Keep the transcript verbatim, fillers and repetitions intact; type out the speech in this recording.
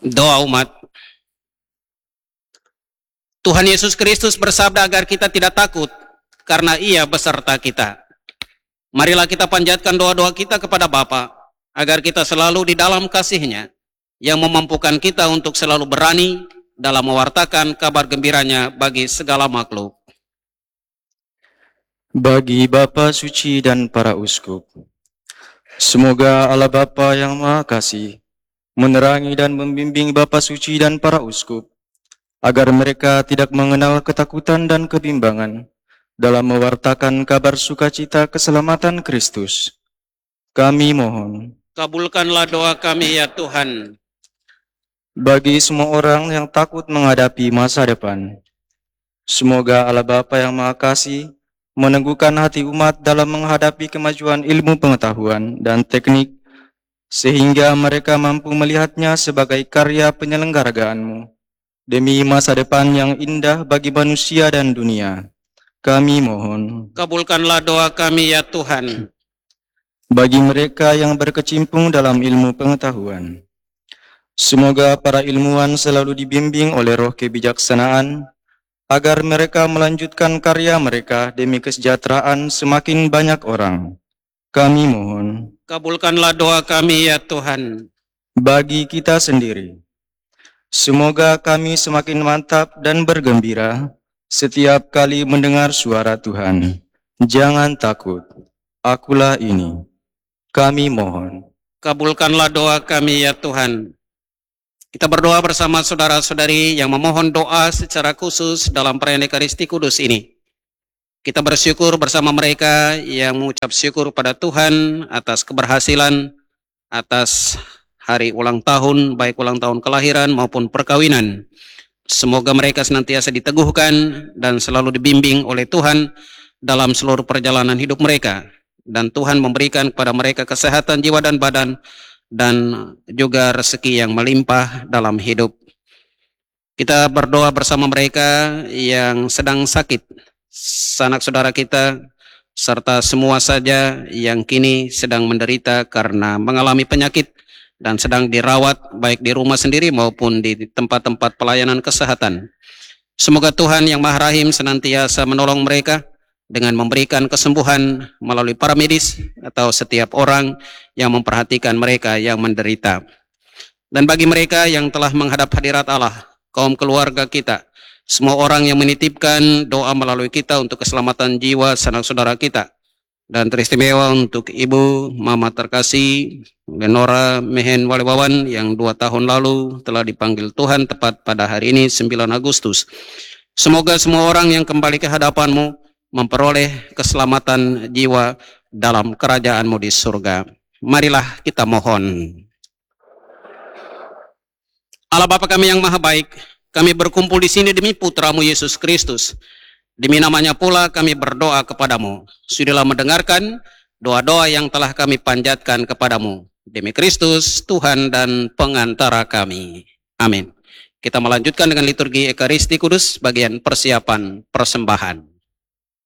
Doa umat. Tuhan Yesus Kristus bersabda agar kita tidak takut, karena Ia beserta kita. Marilah kita panjatkan doa-doa kita kepada Bapa, agar kita selalu di dalam kasih-Nya, yang memampukan kita untuk selalu berani dalam mewartakan kabar gembiranya bagi segala makhluk. Bagi Bapa Suci dan para uskup, semoga Allah Bapa yang Maha Kasih menerangi dan membimbing Bapa Suci dan para uskup, agar mereka tidak mengenal ketakutan dan kebimbangan dalam mewartakan kabar sukacita keselamatan Kristus. Kami mohon, Kabulkanlah doa kami ya Tuhan. bagi semua orang yang takut menghadapi masa depan, semoga Allah Bapa yang Maha Kasih meneguhkan hati umat dalam menghadapi kemajuan ilmu pengetahuan dan teknik, sehingga mereka mampu melihatnya sebagai karya penyelenggaraanmu demi masa depan yang indah bagi manusia dan dunia. Kami mohon, Kabulkanlah doa kami ya Tuhan. bagi mereka yang berkecimpung dalam ilmu pengetahuan, semoga para ilmuwan selalu dibimbing oleh roh kebijaksanaan, agar mereka melanjutkan karya mereka demi kesejahteraan semakin banyak orang. Kami mohon, Kabulkanlah doa kami ya Tuhan. bagi kita sendiri, semoga kami semakin mantap dan bergembira setiap kali mendengar suara Tuhan. Jangan takut, akulah ini. Kami mohon, Kabulkanlah doa kami ya Tuhan. Kita berdoa bersama saudara-saudari yang memohon doa secara khusus dalam perayaan Ekaristi Kudus ini. Kita bersyukur bersama mereka yang mengucap syukur pada Tuhan atas keberhasilan, atas hari ulang tahun, baik ulang tahun kelahiran maupun perkawinan. Semoga mereka senantiasa diteguhkan dan selalu dibimbing oleh Tuhan dalam seluruh perjalanan hidup mereka. Dan Tuhan memberikan kepada mereka kesehatan jiwa dan badan, dan juga rezeki yang melimpah dalam hidup. Kita berdoa bersama mereka yang sedang sakit, sanak saudara kita, serta semua saja yang kini sedang menderita karena mengalami penyakit dan sedang dirawat baik di rumah sendiri maupun di tempat-tempat pelayanan kesehatan. Semoga Tuhan yang Maha Rahim senantiasa menolong mereka dengan memberikan kesembuhan melalui para medis atau setiap orang yang memperhatikan mereka yang menderita. Dan bagi mereka yang telah menghadap hadirat Allah, kaum keluarga kita, semua orang yang menitipkan doa melalui kita untuk keselamatan jiwa sanak saudara kita, dan teristimewa untuk Ibu Mama terkasih Lenora Mehen Waliwawan yang dua tahun lalu telah dipanggil Tuhan tepat pada hari ini sembilan Agustus. Semoga semua orang yang kembali ke hadapan-Mu memperoleh keselamatan jiwa dalam kerajaan-Mu di surga. Marilah kita mohon. Allah Bapa kami yang maha baik, kami berkumpul di sini demi Putra-Mu Yesus Kristus. Demi namanya pula kami berdoa kepadamu. Sudilah mendengarkan doa-doa yang telah kami panjatkan kepadamu. Demi Kristus, Tuhan dan pengantara kami. Amin. Kita melanjutkan dengan liturgi Ekaristi Kudus bagian persiapan persembahan.